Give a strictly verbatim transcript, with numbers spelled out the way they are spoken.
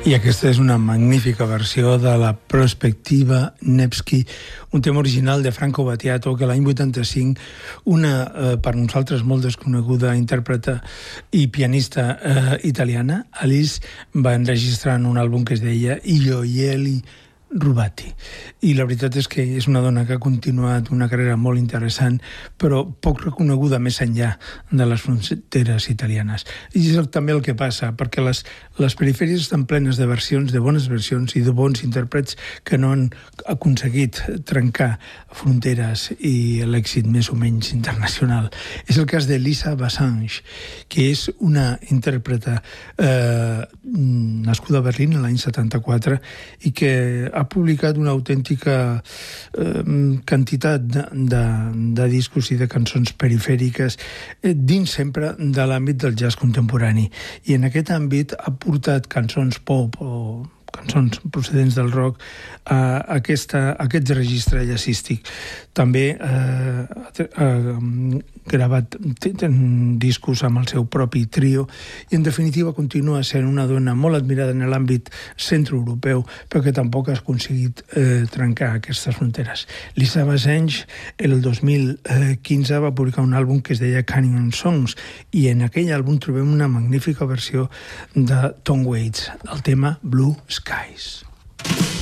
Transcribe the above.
I aquesta és una magnífica versió de la Prospectiva Nevsky, un tema original de Franco Battiato que l'any vuitanta-cinc una, eh, per nosaltres molt desconeguda intèrpreta i pianista eh, italiana, Alice, va enregistrar en un àlbum que es deia I gioielli rubati. I la veritat és que és una dona que ha continuat una carrera molt interessant, però poc reconeguda més enllà de les fronteres italianes. I és també el que passa, perquè les, les perifèries estan plenes de versions, de bones versions i de bons intèrprets que no han aconseguit trencar fronteres i l'èxit més o menys internacional. És el cas de Lisa Bassange, que és una intèrpreta eh, nascuda a Berlín l'any setanta-quatre i que ha publicat una autèntica eh, quantitat de, de, de discos i de cançons perifèriques eh, dins sempre de l'àmbit del jazz contemporani. I en aquest àmbit ha portat cançons pop o cançons procedents del rock a, aquesta, a aquest registre jazzístic. També eh, ha gravat discos amb el seu propi trio i en definitiva continua sent una dona molt admirada en l'àmbit centroeuropeu, però que tampoc ha aconseguit eh, trencar aquestes fronteres. Lisa Bassange el dos mil quinze va publicar un àlbum que es deia Canyon Songs i en aquell àlbum trobem una magnífica versió de Tom Waits, el tema Blue Skies.